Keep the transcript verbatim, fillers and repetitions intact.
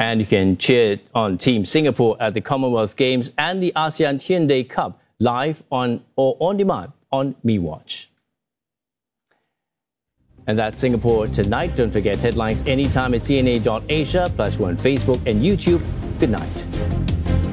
And you can cheer on Team Singapore at the Commonwealth Games and the ASEAN Hyundai Cup live on or on demand on MeWatch. And that's Singapore Tonight. Don't forget headlines anytime at C N A dot Asia, plus we're on Facebook and YouTube. Good night.